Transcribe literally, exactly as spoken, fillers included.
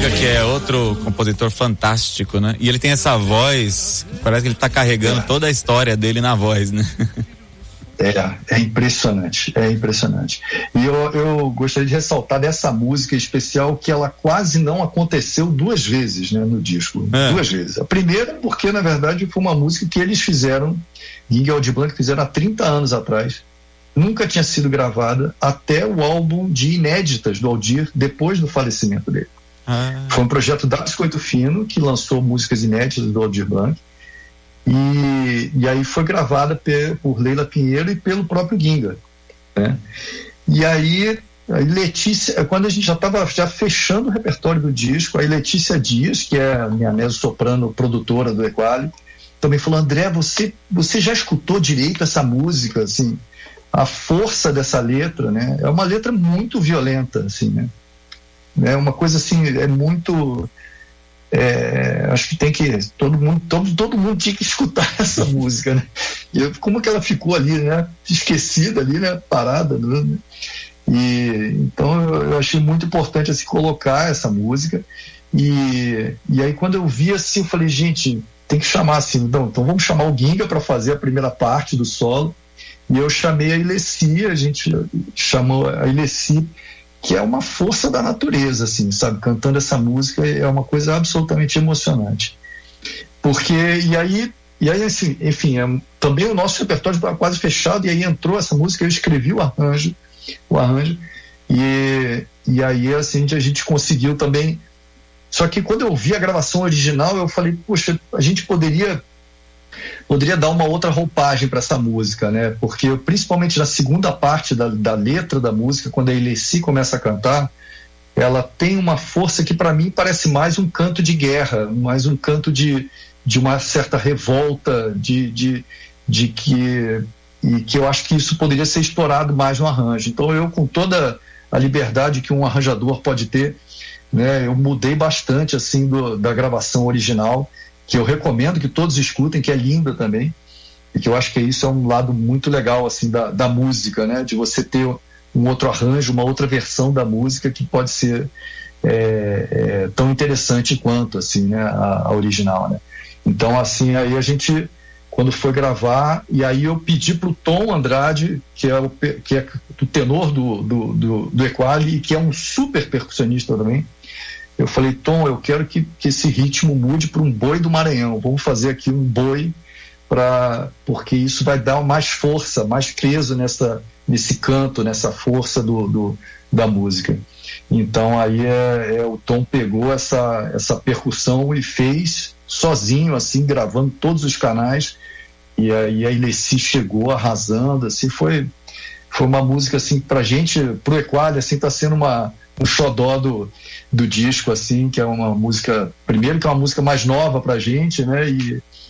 Ginga, que é outro compositor fantástico, né? E ele tem essa voz, parece que ele tá carregando é. toda a história dele na voz, né? É, é impressionante, é impressionante. E eu, eu gostaria de ressaltar dessa música especial que ela quase não aconteceu duas vezes, né, no disco. É. Duas vezes. A primeira porque, na verdade, foi uma música que eles fizeram, Ginga e Aldir Blanc fizeram há trinta anos atrás. Nunca tinha sido gravada até o álbum de inéditas do Aldir, depois do falecimento dele. Ah. Foi um projeto da Biscoito Fino, que lançou músicas inéditas do Aldir Blanc. E, e aí foi gravada pe, por Leila Pinheiro e pelo próprio Ginga, né? E aí, aí Letícia, quando a gente já estava já fechando o repertório do disco, aí Letícia Dias, que é a minha mezzo-soprano produtora do Equali, também falou: André, você, você já escutou direito essa música, assim, a força dessa letra, né? É uma letra muito violenta, assim, né? É uma coisa assim, é muito... É, acho que tem que todo mundo todo, todo mundo tinha que escutar essa música, né? E eu, como que ela ficou ali, né, esquecida ali, né, parada, né? E então eu, eu achei muito importante assim colocar essa música. E, e aí quando eu vi assim, eu falei, gente, tem que chamar assim, então, então vamos chamar o Ginga para fazer a primeira parte do solo. E eu chamei a Ilessi, a gente chamou a Ilessi, que é uma força da natureza, assim, sabe? Cantando essa música é uma coisa absolutamente emocionante. Porque, e aí, e aí assim, enfim, é, também o nosso repertório estava quase fechado, e aí entrou essa música, eu escrevi o arranjo, o arranjo, e, e aí, assim, a gente conseguiu também. Só que quando eu vi a gravação original, eu falei, poxa, a gente poderia... poderia dar uma outra roupagem para essa música, né? Porque principalmente na segunda parte da, da letra da música, quando a Ilessi começa a cantar, ela tem uma força que para mim parece mais um canto de guerra, mais um canto de, de uma certa revolta, de, de, de que, e que eu acho que isso poderia ser explorado mais no arranjo. Então eu, com toda a liberdade que um arranjador pode ter, né, eu mudei bastante assim do, da gravação original, que eu recomendo que todos escutem, que é linda também, e que eu acho que isso é um lado muito legal assim da, da música, né? De você ter um outro arranjo, uma outra versão da música que pode ser é, é, tão interessante quanto assim, né? a, a original, né? Então assim, aí a gente, quando foi gravar, e aí eu pedi pro Tom Andrade, que é o, que é o tenor do, do, do, do Equali, e que é um super percussionista também. Eu falei, Tom, eu quero que, que esse ritmo mude para um boi do Maranhão. Vamos fazer aqui um boi, pra, porque isso vai dar mais força, mais peso nessa, nesse canto, nessa força do, do, da música. Então aí é, é, o Tom pegou essa, essa percussão e fez sozinho, assim, gravando todos os canais. E aí a Ilessi chegou arrasando, assim, foi, foi uma música assim, pra gente, pro Equali, assim, tá sendo uma, um xodó do do disco, assim, que é uma música, primeiro que é uma música mais nova pra gente, né, e,